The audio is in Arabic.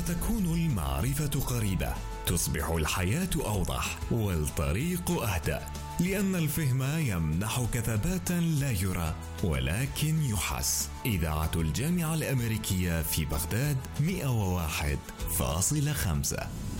فتكون المعرفة قريبة، تصبح الحياة أوضح والطريق أهدى، لأن الفهم يمنحك ثباتا لا يرى ولكن يحس. إذاعة الجامعة الأمريكية في بغداد 101.5.